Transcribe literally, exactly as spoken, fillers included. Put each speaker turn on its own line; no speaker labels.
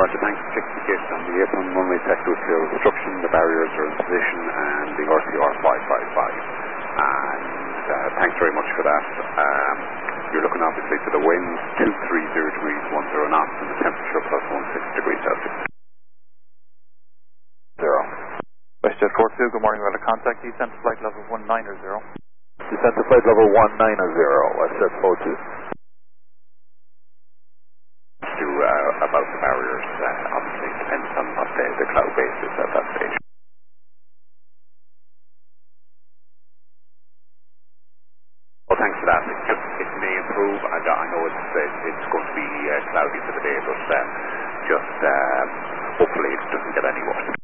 Roger, thanks. Check the gate on the eight one runway sector with clear obstruction. The barriers are in position and the R T R five five five. And uh, thanks very much for that. Um, you're looking obviously for the wind, two three zero degrees, one zero knots, and the temperature plus one six degrees Celsius.
Zero. WestJet four two, good morning, we're at a contact, descent to flight level one nine zero.
Descent to flight level one nine zero, WestJet four two.
To uh, about the barriers, uh, obviously it depends on what the, the cloud base is at that stage. Well, thanks for that. It, just, it may improve. I, I know it's uh, it's going to be uh, cloudy for the day, but uh, just uh, hopefully it doesn't get any worse.